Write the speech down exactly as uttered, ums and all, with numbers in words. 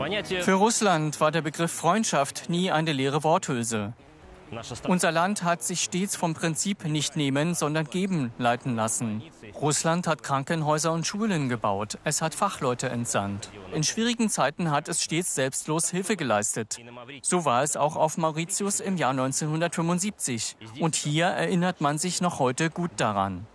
Für Russland war der Begriff Freundschaft nie eine leere Worthülse. Unser Land hat sich stets vom Prinzip nicht nehmen, sondern geben leiten lassen. Russland hat Krankenhäuser und Schulen gebaut. Es hat Fachleute entsandt. In schwierigen Zeiten hat es stets selbstlos Hilfe geleistet. So war es auch auf Mauritius im Jahr neunzehnhundertfünfundsiebzig. Und hier erinnert man sich noch heute gut daran.